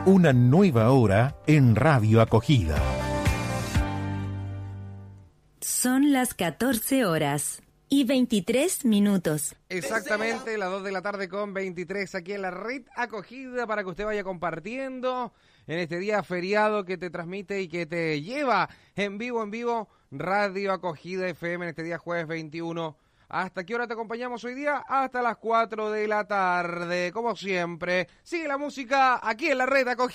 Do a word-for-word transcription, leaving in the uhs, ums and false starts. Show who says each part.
Speaker 1: Una nueva hora en Radio Acogida.
Speaker 2: Son las catorce horas y veintitrés minutos.
Speaker 3: Exactamente, las dos de la tarde con veintitrés aquí en la red Acogida para que usted vaya compartiendo en este día feriado que te transmite y que te lleva en vivo, en vivo, Radio Acogida F M en este día jueves veintiuno. ¿Hasta qué hora te acompañamos hoy día? Hasta las cuatro de la tarde, como siempre. Sigue la música aquí en la red Acogida.